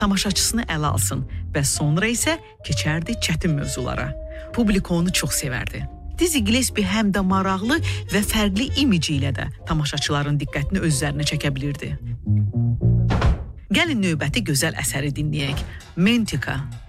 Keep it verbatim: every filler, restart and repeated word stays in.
tamaşaçısını ələ alsın və sonra isə keçərdi çətin mövzulara. Publika onu çox sevərdi. Dizzy Gillespie həm də maraqlı və fərqli imici ilə də tamaşaçıların diqqətini öz üzərinə çəkə bilirdi. Gəlin növbəti gözəl əsəri dinləyək. Mantica.